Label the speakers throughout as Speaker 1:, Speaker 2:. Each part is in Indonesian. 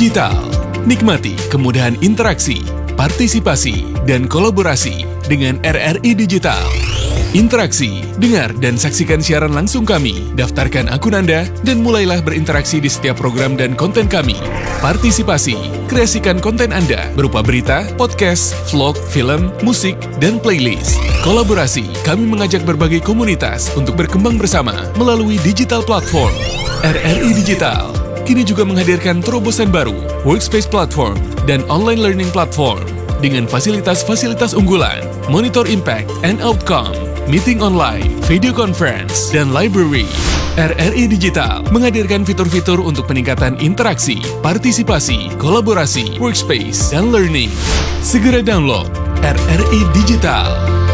Speaker 1: Digital. Nikmati kemudahan interaksi, partisipasi, dan kolaborasi dengan RRI Digital. Interaksi, dengar dan saksikan siaran langsung kami, daftarkan akun Anda, dan mulailah berinteraksi di setiap program dan konten kami. Partisipasi, kreasikan konten Anda berupa berita, podcast, vlog, film, musik, dan playlist. Kolaborasi, kami mengajak berbagai komunitas untuk berkembang bersama melalui digital platform. RRI Digital kini juga menghadirkan terobosan baru, workspace platform, dan online learning platform dengan fasilitas-fasilitas unggulan, monitor impact and outcome, meeting online, video conference, dan library. RRI Digital menghadirkan fitur-fitur untuk peningkatan interaksi, partisipasi, kolaborasi, workspace, dan learning. Segera download RRI Digital.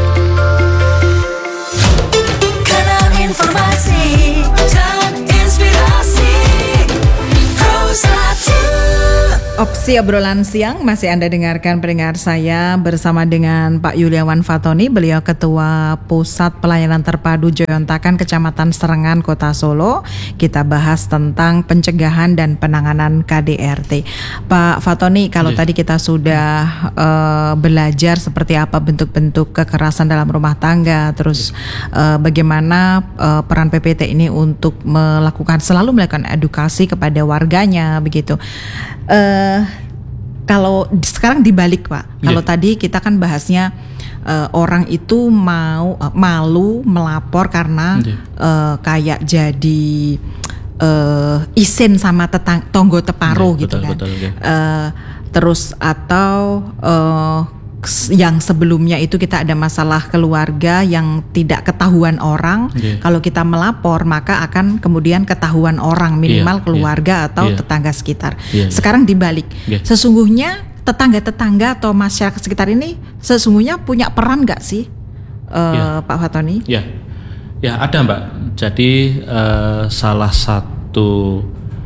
Speaker 2: Kanal informasi dan inspirasi
Speaker 3: Opsi obrolan siang masih Anda dengarkan pendengar saya bersama dengan Pak Yuliawan Fatoni, beliau Ketua Pusat Pelayanan Terpadu Joyontakan Kecamatan Serengan Kota Solo. Kita bahas tentang pencegahan dan penanganan KDRT. Pak Fatoni, kalau tadi kita sudah belajar seperti apa bentuk-bentuk kekerasan dalam rumah tangga, terus bagaimana peran PPT ini untuk selalu melakukan edukasi kepada warganya begitu. Kalau sekarang dibalik Pak, kalau tadi kita kan bahasnya orang itu malu melapor karena kayak jadi isin sama tonggo teparo gitu kan. Terus atau yang sebelumnya itu kita ada masalah keluarga yang tidak ketahuan orang. Kalau kita melapor maka akan kemudian ketahuan orang, minimal keluarga atau tetangga sekitar. Sekarang dibalik, sesungguhnya tetangga-tetangga atau masyarakat sekitar ini sesungguhnya punya peran nggak sih, Pak Fatoni? Ya ada Mbak. Jadi salah satu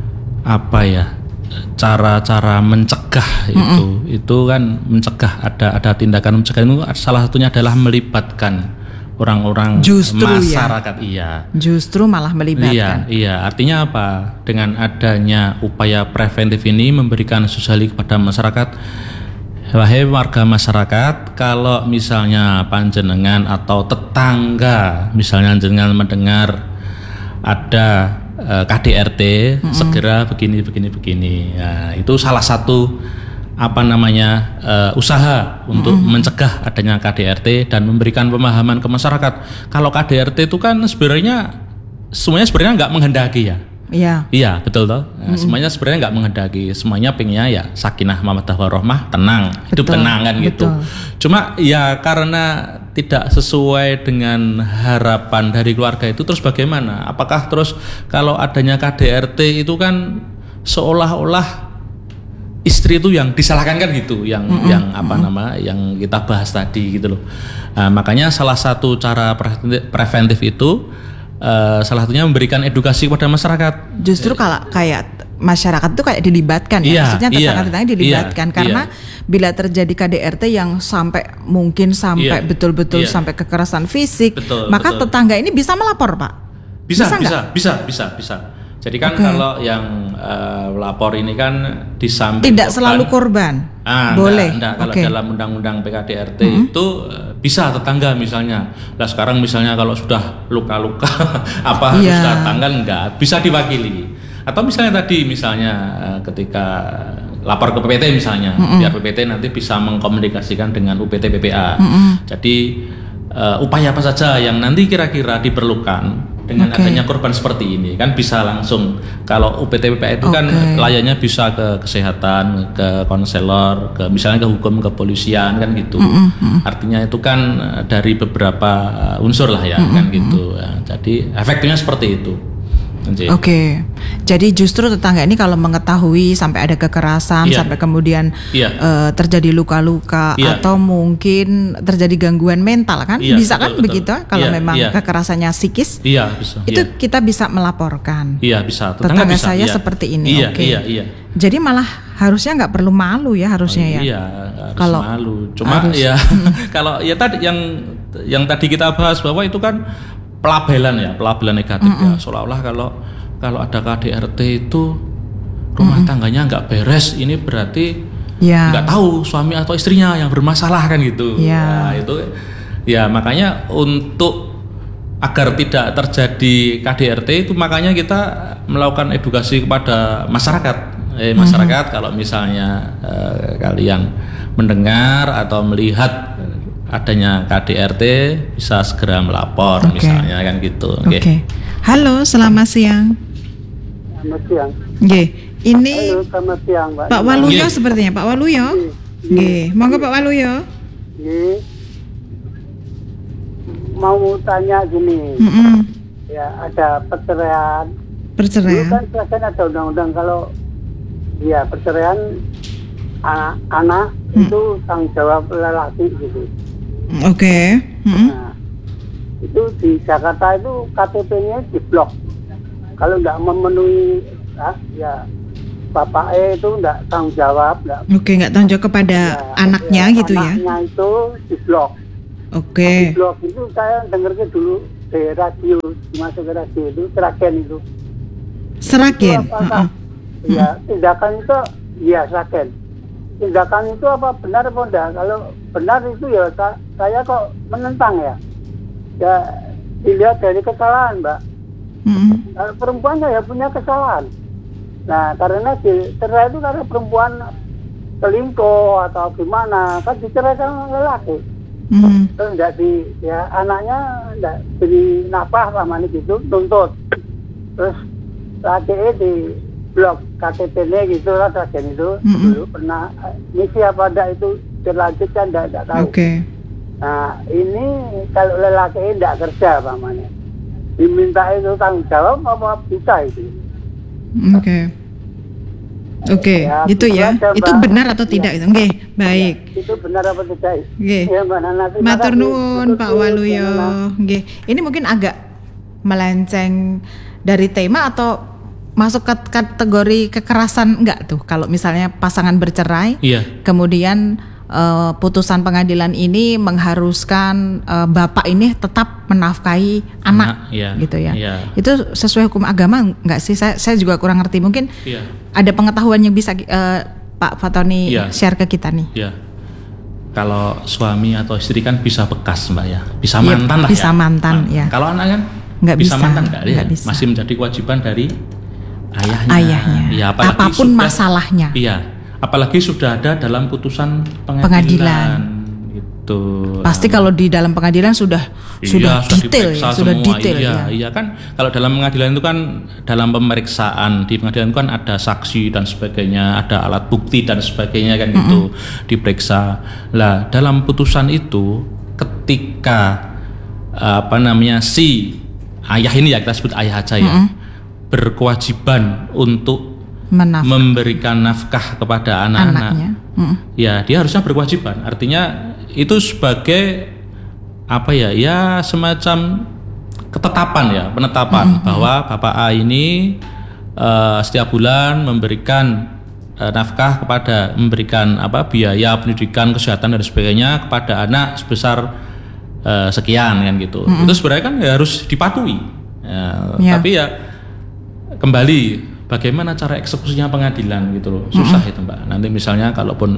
Speaker 3: cara-cara mencegah itu kan mencegah, ada tindakan mencegah itu salah satunya adalah melibatkan orang-orang masyarakat. Justru malah melibatkan. Artinya apa? Dengan adanya upaya preventif ini memberikan sosialisasi kepada masyarakat. Wahai warga masyarakat, kalau misalnya panjenengan atau tetangga misalnya jenengan mendengar ada KDRT, segera begini. Nah, itu salah satu usaha untuk mencegah adanya KDRT dan memberikan pemahaman ke masyarakat. Kalau KDRT itu kan sebenarnya nggak menghendaki ya. Iya, betul toh. Nah, semuanya sebenarnya nggak menghendaki, semuanya pengennya ya sakinah mawaddah warahmah, tenang, hidup tenang kan gitu. Cuma ya karena tidak sesuai dengan harapan dari keluarga itu, terus bagaimana? Apakah terus kalau adanya KDRT itu kan seolah-olah istri itu yang disalahkan kan gitu, yang kita bahas tadi gitu loh. Nah, makanya salah satu cara preventif itu salah satunya memberikan edukasi kepada masyarakat. Justru kalau kayak masyarakat itu kayak dilibatkan maksudnya tetangga-tetangga dilibatkan karena bila terjadi KDRT yang sampai betul-betul sampai kekerasan fisik, maka tetangga ini bisa melapor Pak. Bisa. Jadi kan kalau yang lapor ini kan di samping tidak selalu korban. Boleh. Kalau dalam undang-undang PKDRT itu bisa tetangga misalnya. Nah sekarang misalnya kalau sudah luka-luka harus datang kan enggak, bisa diwakili. Atau misalnya ketika lapor ke PPT misalnya, biar PPT nanti bisa mengkomunikasikan dengan UPT PPA. Jadi upaya apa saja yang nanti kira-kira diperlukan dengan adanya korban seperti ini kan bisa langsung. Kalau UPT PPA itu kan layaknya bisa ke kesehatan, ke konselor, misalnya ke hukum, ke kepolisian kan gitu. Artinya itu kan dari beberapa unsur lah ya kan gitu. Ya, jadi efektifnya seperti itu. Jadi justru tetangga ini kalau mengetahui sampai ada kekerasan, sampai kemudian terjadi luka-luka atau mungkin terjadi gangguan mental kan, bisa kan begitu? Kalau memang kekerasannya psikis, bisa. Itu kita bisa melaporkan. Bisa. Tetangga bisa, saya seperti ini. Jadi malah harusnya nggak perlu malu ya harusnya ya. Kalau malu. Cuma kalau tadi yang tadi kita bahas bahwa itu kan pelabelan negatif ya, seolah-olah kalau ada KDRT itu rumah tangganya nggak beres, ini berarti nggak tahu suami atau istrinya yang bermasalah kan gitu. Nah, itu ya makanya untuk agar tidak terjadi KDRT itu makanya kita melakukan edukasi kepada masyarakat. Masyarakat kalau misalnya kalian mendengar atau melihat adanya KDRT bisa segera melapor misalnya kan gitu. Oke.
Speaker 4: Halo, selamat siang.
Speaker 5: Selamat siang.
Speaker 4: Ini
Speaker 5: halo, selamat siang, Mbak.
Speaker 4: Pak Waluyo sepertinya, Pak Waluyo. Monggo Pak Waluyo.
Speaker 5: Mau tanya gini. Ya, ada perceraian. Dulu kan selesai ada undang-undang kalau ya perceraian anak itu tanggung jawab lelaki gitu. Nah, itu di Jakarta itu KTP-nya diblok. Kalau nggak memenuhi ya bapaknya itu nggak tanggung jawab.
Speaker 4: Nggak tanggung jawab kepada anaknya gitu ya.
Speaker 5: Anaknya itu diblok. Di blog itu saya dengarnya dulu di radio, masuk ke radio itu Seragen itu.
Speaker 4: Seragen?
Speaker 5: Ya, tindakan itu ya Seragen. Tindakan itu apa benar apa enggak? Kalau benar itu ya saya kok menentang ya. Ya dilihat dari kesalahan, Mbak. Kalau perempuan ya punya kesalahan. Nah, karena dicerai itu karena perempuan selingkuh atau gimana, kan diceraikan lelaki. Terus enggak anaknya enggak beri nafkah sama ini gitu, tuntut. Terus laki di blok KTP-nya gitu lah, Seragen itu dulu pernah misi apa enggak itu dilanjutkan enggak tahu. Nah, ini kalau lelaki enggak kerja pamannya, diminta itu tanggung jawab apa bisa itu?
Speaker 4: Ya, gitu ya. Itu benar atau tidak itu? Baik.
Speaker 5: Ya, itu benar apa tidak?
Speaker 4: Ya, Mbak Nana. Matur nuwun Pak Waluyo. Ini mungkin agak melenceng dari tema atau masuk ke kategori kekerasan enggak tuh? Kalau misalnya pasangan bercerai, kemudian putusan pengadilan ini mengharuskan bapak ini tetap menafkahi anak gitu ya. Itu sesuai hukum agama enggak sih? Saya juga kurang ngerti. Mungkin ada pengetahuan yang bisa Pak Fatoni share ke kita nih.
Speaker 3: Kalau suami atau istri kan bisa bekas, Mbak ya. Bisa mantan lah
Speaker 4: bisa mantan ya.
Speaker 3: Kalau anak kan
Speaker 4: nggak
Speaker 3: bisa
Speaker 4: bisa,
Speaker 3: mantan nggak bisa. Masih menjadi kewajiban dari ayahnya. Ya,
Speaker 4: apapun masalahnya.
Speaker 3: Apalagi sudah ada dalam putusan pengadilan. Gitu.
Speaker 4: Pasti kalau di dalam pengadilan sudah detail ya, sudah detail ya.
Speaker 3: Iya kan kalau dalam pengadilan itu kan dalam pemeriksaan di pengadilan itu kan ada saksi dan sebagainya, ada alat bukti dan sebagainya kan gitu diperiksa. Lah dalam putusan itu ketika si ayah ini ya kita sebut ayah aja ya berkewajiban untuk memberikan nafkah kepada anak-anak. Ya, dia harusnya berkewajiban. Artinya itu sebagai semacam ketetapan penetapan bahwa Bapak A ini setiap bulan memberikan nafkah memberikan biaya pendidikan, kesehatan dan sebagainya kepada anak sebesar sekian kan gitu. Itu sebenarnya kan harus dipatuhi. Tapi kembali bagaimana cara eksekusinya pengadilan gitu loh, susah itu Mbak. Nanti misalnya kalaupun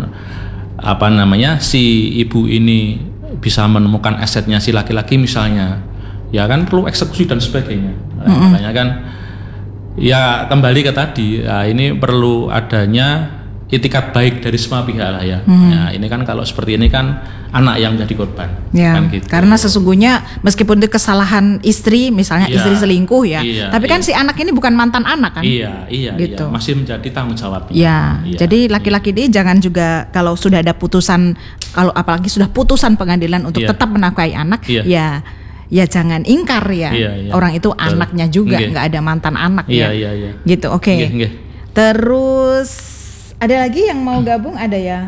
Speaker 3: si ibu ini bisa menemukan asetnya si laki-laki misalnya, ya kan perlu eksekusi dan sebagainya. Makanya kan ya kembali ke tadi, ini perlu adanya itikat baik dari semua pihak lah ya. Nah, ini kan kalau seperti ini kan anak yang menjadi korban. Kan gitu.
Speaker 4: Karena sesungguhnya meskipun itu kesalahan istri, misalnya istri selingkuh tapi kan si anak ini bukan mantan anak kan. Gitu.
Speaker 3: Masih menjadi tanggung jawabnya.
Speaker 4: Jadi laki-laki ini jangan juga kalau sudah ada putusan, kalau apalagi sudah putusan pengadilan untuk tetap menafkahi anak, ya jangan ingkar ya. Orang itu anaknya juga, nggak ada mantan anak Gitu. Terus ada lagi yang mau gabung, ada ya?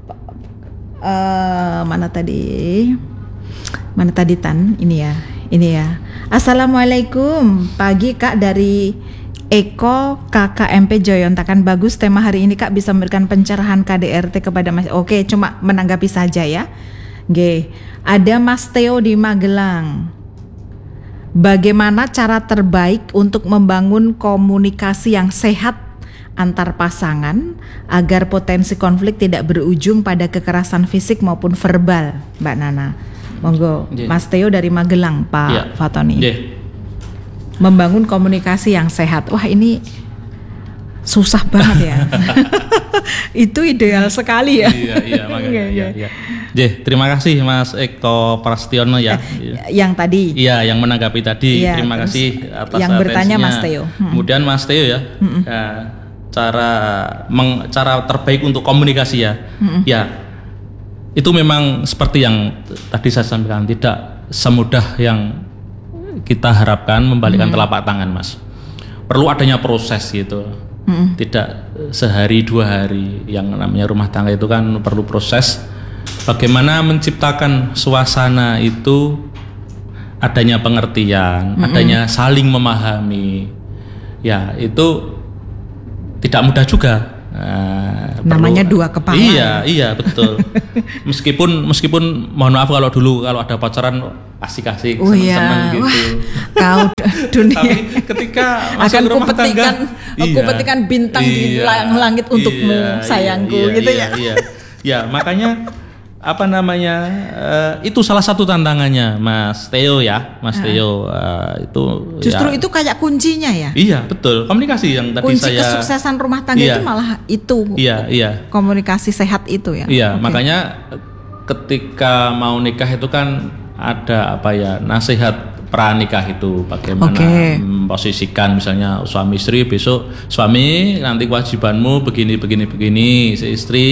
Speaker 4: Mana tadi Tan? Ini ya. Assalamualaikum, pagi Kak dari Eko KKMP Joyontakan. Bagus tema hari ini Kak, bisa memberikan pencerahan KDRT kepada Mas. Oke, cuma menanggapi saja ya. Ada Mas Theo di Magelang. Bagaimana cara terbaik untuk membangun komunikasi yang sehat antar pasangan agar potensi konflik tidak berujung pada kekerasan fisik maupun verbal, Mbak Nana. Monggo, Mas Theo dari Magelang, Pak Fatoni. Membangun komunikasi yang sehat. Wah, ini susah banget ya. Itu ideal sekali ya.
Speaker 3: Iya, makanya. Iya. Terima kasih Mas Eko Prastiono ya.
Speaker 4: Yang tadi.
Speaker 3: Iya, yang menanggapi tadi.
Speaker 4: Iya,
Speaker 3: terima kasih atas
Speaker 4: yang bertanya
Speaker 3: atensinya.
Speaker 4: Mas Theo.
Speaker 3: Kemudian Mas Theo ya. Cara terbaik untuk komunikasi ya. Ya. Itu memang seperti yang tadi saya sampaikan, tidak semudah yang kita harapkan membalikkan telapak tangan, Mas. Perlu adanya proses gitu. Tidak sehari 2 hari. Yang namanya rumah tangga itu kan perlu proses. Bagaimana menciptakan suasana itu adanya pengertian, adanya saling memahami. Ya, itu tidak mudah juga.
Speaker 4: Namanya dua kepala.
Speaker 3: Iya, betul. meskipun mohon maaf kalau dulu kalau ada pacaran asik-asik, seneng-seneng gitu.
Speaker 4: Wah, kau dunia.
Speaker 3: Tapi ketika masuk rumah tangga,
Speaker 4: aku petikan bintang di langit untukmu, sayangku, gitu ya.
Speaker 3: Ya, makanya itu salah satu tantangannya Mas Theo ya, Theo itu
Speaker 4: justru itu kayak kuncinya ya.
Speaker 3: Iya, betul. Komunikasi yang tadi
Speaker 4: kunci kesuksesan rumah tangga itu malah itu. Iya. Komunikasi sehat itu ya.
Speaker 3: Iya, makanya ketika mau nikah itu kan ada nasihat pranikah itu bagaimana memposisikan misalnya suami istri, besok suami nanti kewajibanmu begini, si istri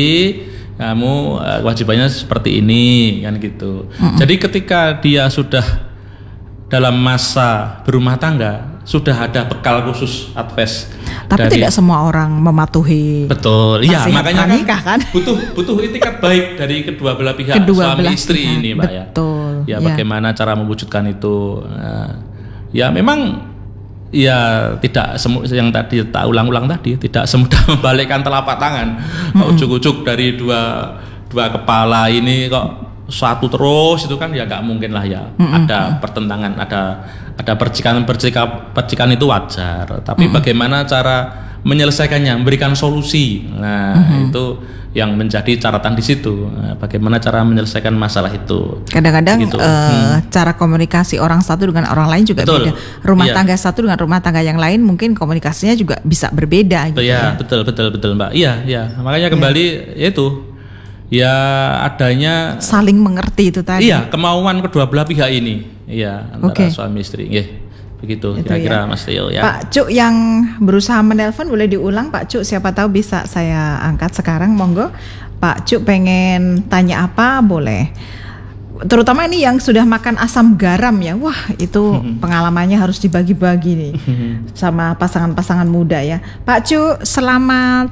Speaker 3: kamu kewajibannya seperti ini kan gitu. Jadi ketika dia sudah dalam masa berumah tangga sudah ada bekal khusus advice.
Speaker 4: Tapi tidak semua orang mematuhi.
Speaker 3: Betul. Iya, makanya
Speaker 4: kan
Speaker 3: butuh itikat baik dari kedua belah pihak, suami istri ini, Mbak ya.
Speaker 4: Betul.
Speaker 3: Ya, bagaimana cara mewujudkan itu? Ya memang ya tidak yang tadi tak ulang-ulang tadi tidak semudah membalikkan telapak tangan. Ujuk-ujuk dari dua kepala ini kok satu terus itu kan ya nggak mungkin lah ya. Ada pertentangan, ada percikan itu wajar. Tapi bagaimana cara menyelesaikannya, memberikan solusi. Nah, itu yang menjadi catatan di situ. Bagaimana cara menyelesaikan masalah itu.
Speaker 4: Kadang-kadang gitu. Cara komunikasi orang satu dengan orang lain juga beda. Rumah tangga satu dengan rumah tangga yang lain mungkin komunikasinya juga bisa berbeda. Gitu ya.
Speaker 3: Betul Mbak. Iya. Makanya kembali yaitu ya adanya
Speaker 4: saling mengerti itu tadi.
Speaker 3: Iya, kemauan kedua belah pihak ini. Iya, antara suami istri. Begitu kira-kira Mas Theo ya.
Speaker 4: Pak Cuk yang berusaha menelpon boleh diulang Pak Cuk, siapa tahu bisa saya angkat sekarang, monggo. Pak Cuk pengen tanya apa boleh. Terutama ini yang sudah makan asam garam ya. Wah, itu pengalamannya harus dibagi-bagi nih sama pasangan-pasangan muda ya. Pak Cuk, selamat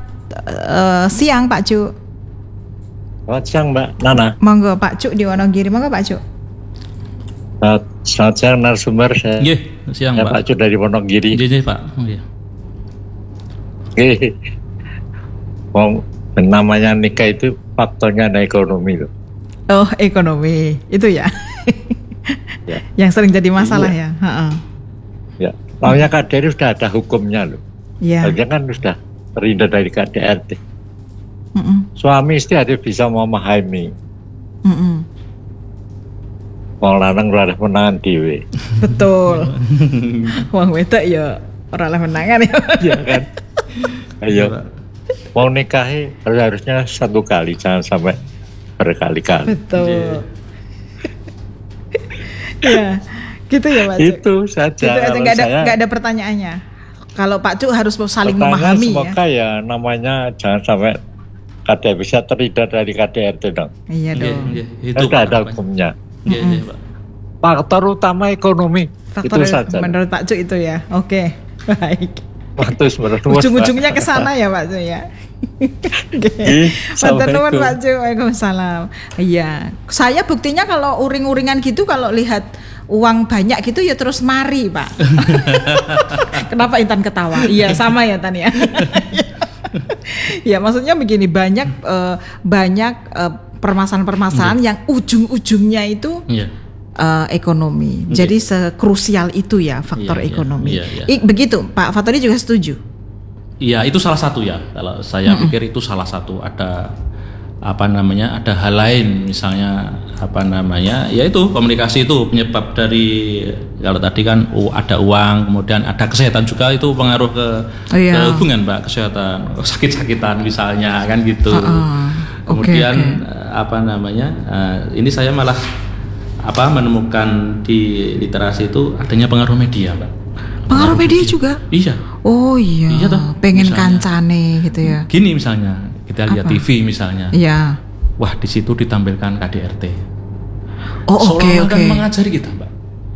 Speaker 4: siang Pak Cuk.
Speaker 6: Selamat siang Mbak Nana.
Speaker 4: Monggo Pak Cuk di Wonogiri, monggo Pak Cuk.
Speaker 6: Selamat siang narasumber.
Speaker 3: Siang
Speaker 6: Pak Cuk dari Wonogiri.
Speaker 3: Iya Pak.
Speaker 6: Namanya nikah itu faktornya ada ekonomi loh.
Speaker 4: Oh, ekonomi itu ya. Yang sering jadi masalah ya.
Speaker 6: Ya, soalnya KDRT sudah ada hukumnya loh.
Speaker 4: Iya.
Speaker 6: Soalnya kan sudah terhindar dari KDRT. Suami istri harus bisa memahami. Wong lanang ora menangan dhewe.
Speaker 4: Betul. Wong wedok ya ora oleh menangan ya.
Speaker 6: Iya kan. Ayo. Mau nikahi harusnya 1 kali, jangan sampai berkali-kali.
Speaker 4: Betul. Ya, gitu ya Pak Cuk.
Speaker 6: Itu saja.
Speaker 4: Itu aja, nggak ada pertanyaannya. Kalau Pak Cuk harus saling memahami ya.
Speaker 6: Semoga ya namanya jangan sampai KDRT bisa terhindar dari KDRT dong.
Speaker 4: Iya dong.
Speaker 6: Itu ada hukumnya.
Speaker 3: Pak.
Speaker 6: Faktor utama ekonomi.
Speaker 4: Faktor
Speaker 6: itu saja.
Speaker 4: Menurut Pak Cuk itu ya. Oke, baik.
Speaker 6: Ujung-ujungnya
Speaker 4: ke sana ya Pak Cuk ya. Matur nuwun Pak Cuk. Waalaikumsalam. Iya, saya buktinya kalau uring-uringan gitu kalau lihat uang banyak gitu ya terus mari Pak. Kenapa Intan ketawa? Iya sama ya Tan ya. Ya maksudnya begini, banyak permasalahan-permasalahan yang ujung-ujungnya itu ekonomi. Jadi sekrusial itu ya faktor ekonomi. Begitu Pak Fatoni juga setuju?
Speaker 3: Ya itu salah satu ya. Kalau saya pikir itu salah satu. Ada ada hal lain misalnya yaitu komunikasi itu penyebab dari, kalau tadi kan ada uang, kemudian ada kesehatan juga, itu pengaruh ke hubungan Mbak, kesehatan, sakit-sakitan misalnya kan gitu. Kemudian ini saya malah menemukan di literasi itu adanya pengaruh media Mbak.
Speaker 4: Pengaruh media juga?
Speaker 3: Iya.
Speaker 4: Oh iya, toh, pengen misalnya, kancane gitu ya.
Speaker 3: Gini misalnya, kita lihat TV misalnya.
Speaker 4: Iya.
Speaker 3: Wah, di situ ditampilkan KDRT.
Speaker 4: Oh oke.
Speaker 3: Kan mengajari kita Mbak.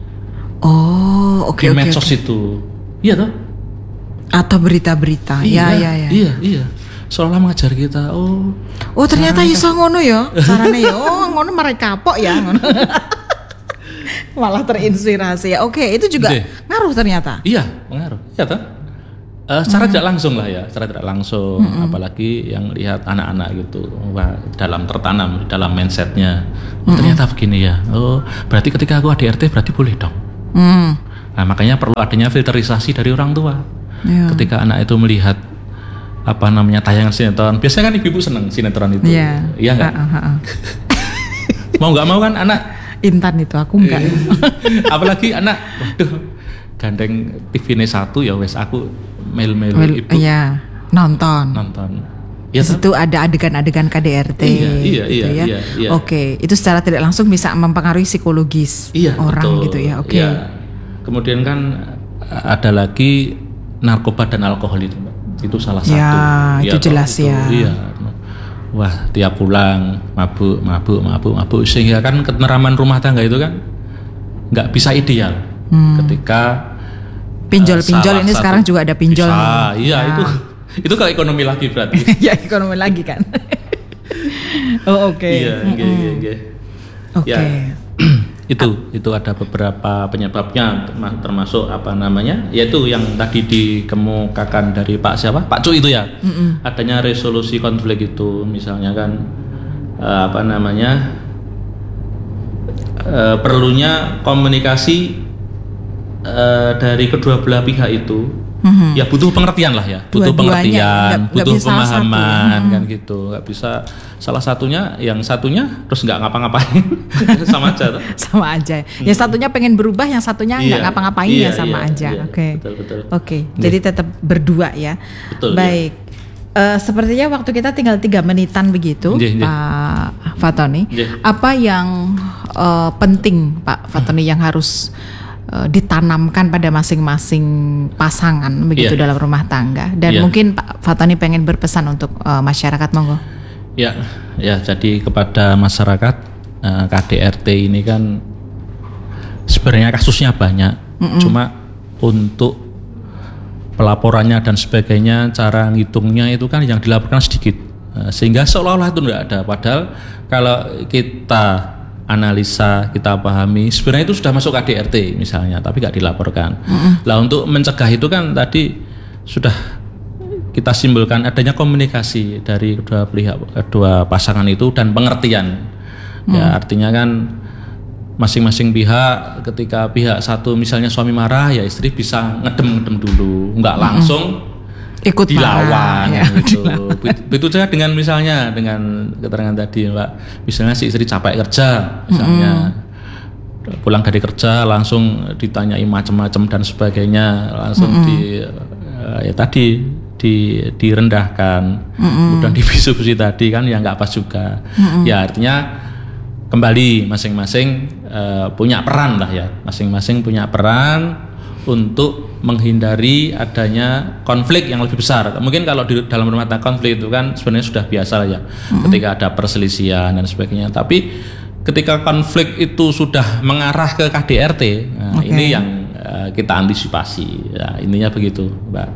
Speaker 4: Oh oke.
Speaker 3: Di medsos itu. Iya toh?
Speaker 4: Atau berita-berita. Iya.
Speaker 3: Seolah mengajari kita.
Speaker 4: Oh ternyata iso ngono ya. Carane ya. Oh ngono mereka kapok ya ngono. Malah terinspirasi ya. Oke, itu juga ngaruh ternyata.
Speaker 3: Iya, pengaruh. Iya toh? Secara tidak langsung lah ya, secara tidak langsung, apalagi yang lihat anak-anak gitu, wah tertanam dalam mindsetnya. Ternyata begini ya. Oh, berarti ketika aku ADRT berarti boleh dong. Nah, makanya perlu adanya filterisasi dari orang tua. Ketika anak itu melihat tayangan sinetron, biasanya kan ibu seneng sinetron itu. Iya nggak? Mau nggak mau kan anak.
Speaker 4: Intan itu aku enggak.
Speaker 3: Apalagi anak, waduh, gandeng TV ini 1 ya wes aku melu ibu.
Speaker 4: Iya, nonton.
Speaker 3: Ya,
Speaker 4: itu ada adegan-adegan KDRT. Iya. Oke, itu secara tidak langsung bisa mempengaruhi psikologis orang betul. Gitu ya. Oke.
Speaker 3: Iya. Kemudian kan ada lagi narkoba dan alkohol itu, Mbak. Itu salah satu.
Speaker 4: Ya, itu jelas itu, ya.
Speaker 3: Iya. Wah, tiap pulang mabuk, sehingga kan keteraman rumah tangga itu kan nggak bisa ideal. Ketika pinjol ini sekarang juga ada pinjol. Iya, itu kalau ekonomi lagi berarti.
Speaker 4: Ya ekonomi lagi kan. Oh oke.
Speaker 3: Iya.
Speaker 4: Oke.
Speaker 3: Ya, itu ada beberapa penyebabnya, termasuk yaitu yang tadi dikemukakan dari Pak Cu itu ya. Adanya resolusi konflik itu misalnya kan perlunya komunikasi dari kedua belah pihak itu. Ya butuh pengertian lah ya, butuh pengertian, butuh pemahaman kan gitu. Nggak bisa salah satunya, yang satunya terus nggak ngapa-ngapain. Sama aja.
Speaker 4: Sama aja. Yang satunya pengen berubah, yang satunya nggak ngapa-ngapain ya sama aja. Oke. Oke. Jadi tetap berdua ya.
Speaker 3: Betul.
Speaker 4: Baik. Sepertinya waktu kita tinggal 3 menitan begitu, Pak Fatoni. Apa yang penting Pak Fatoni yang harus ditanamkan pada masing-masing pasangan begitu dalam rumah tangga, dan mungkin Pak Fatoni pengen berpesan untuk masyarakat, monggo.
Speaker 3: Ya, jadi kepada masyarakat, KDRT ini kan sebenarnya kasusnya banyak, cuma untuk pelaporannya dan sebagainya, cara ngitungnya itu kan yang dilaporkan sedikit, sehingga seolah-olah itu tidak ada. Padahal kalau kita analisa, kita pahami, sebenarnya itu sudah masuk KDRT misalnya, tapi nggak dilaporkan. Lah untuk mencegah itu kan tadi sudah kita simpulkan adanya komunikasi dari kedua pasangan itu dan pengertian. Ya artinya kan masing-masing pihak, ketika pihak satu misalnya suami marah, ya istri bisa ngedem dulu, nggak langsung
Speaker 4: ikut
Speaker 3: dilawan
Speaker 4: ya.
Speaker 3: gitu. Begitu juga dengan misalnya dengan keterangan tadi Mbak, misalnya si istri capek kerja misalnya, pulang dari kerja langsung ditanyai macam-macam dan sebagainya, langsung direndahkan, kemudian dibisu-bisu tadi kan ya nggak pas juga. Ya artinya kembali masing-masing punya peran lah ya, masing-masing punya peran untuk menghindari adanya konflik yang lebih besar. Mungkin kalau di dalam rumah tangga konflik itu kan sebenarnya sudah biasa ya, ketika ada perselisihan dan sebagainya. Tapi ketika konflik itu sudah mengarah ke KDRT, ini yang kita antisipasi. Ya, intinya begitu, Mbak.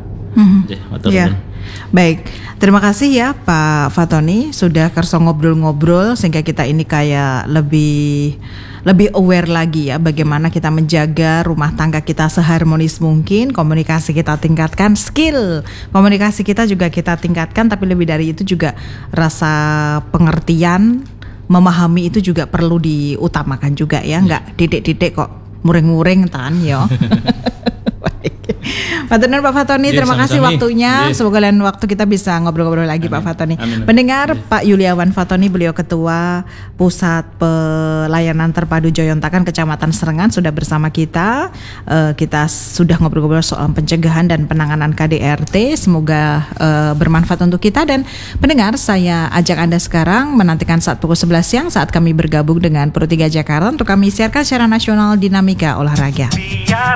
Speaker 4: Baik, terima kasih ya Pak Fatoni sudah kerso ngobrol-ngobrol sehingga kita ini kayak lebih aware lagi ya bagaimana kita menjaga rumah tangga kita seharmonis mungkin, komunikasi kita tingkatkan, skill komunikasi kita juga kita tingkatkan, tapi lebih dari itu juga rasa pengertian, memahami itu juga perlu diutamakan juga ya, nggak didik-didik kok muring-muring tan yo. Baik. Matur nuwun Pak Fatoni, terima kasih waktunya. Semoga lain waktu kita bisa ngobrol-ngobrol lagi. Amin. Pak Fatoni. Amin. Pendengar, Pak Yuliawan Fatoni, beliau Ketua Pusat Pelayanan Terpadu Joyontakan Kecamatan Serengan sudah bersama kita. Kita sudah ngobrol-ngobrol soal pencegahan dan penanganan KDRT. Semoga bermanfaat untuk kita. Dan pendengar, saya ajak Anda sekarang menantikan saat pukul 11 siang saat kami bergabung dengan Pro 3 Jakarta untuk kami siarkan secara nasional dinamika olahraga.